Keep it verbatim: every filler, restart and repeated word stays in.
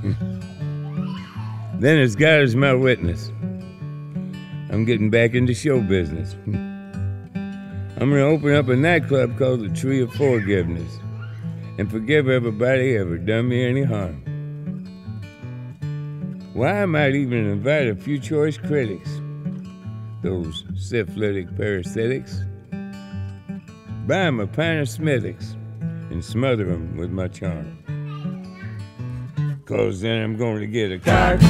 Then as God is my witness, I'm getting back into show business. I'm gonna open up a nightclub called the Tree of Forgiveness and forgive everybody ever done me any harm. Why, I might even invite a few choice critics, those syphilitic parasitics, buy 'em a pint of Smithwick's and smother 'em with my charm. Cause then I'm going to get a car,